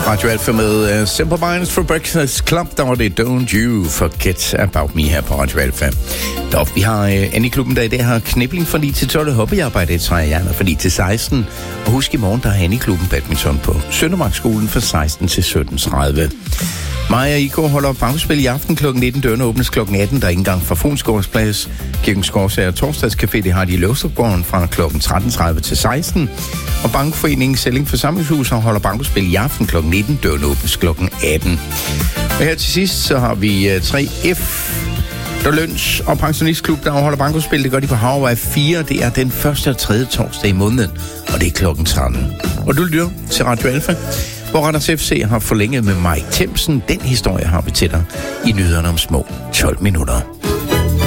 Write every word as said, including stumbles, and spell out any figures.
Radio Alfa med uh, Simple Minds for Breakfast Club. Der var det Don't You Forget About Me her på Radio Alfa. Dog, vi har uh, Annie Klubben, der i dag har knibling fra ni til tolv, hobbyarbejde i Trejerne fra ni til seksten. Og husk, i morgen, der er Annie Klubben badminton på Søndermarksskolen fra seksten til sytten tredive. Maja og Igor holder bankspil i aften klokken nitten. Dørene åbnes klokken atten. Der er indgang fra Fonsgårdsplads. Kirkens Gårdsager Torsdagscafé, det har de i Løvstrupgården fra klokken tretten tredive til seksten. Og Bankforeningen Selling Forsamlingshus holder bankspil i aften klokken nitten. Dørene åbnes klokken atten. Og her til sidst, så har vi uh, tre F. Der Løns og Pensionistklub, der afholder bankospil. Det gør de på Havvej fire. Det er den første og tredje torsdag i måneden, og det er klokken tretten. Og du lytter til Radio Alfa, hvor Randers F C har forlænget med Mike Themsen. Den historie har vi til dig i nyhederne om små tolv minutter.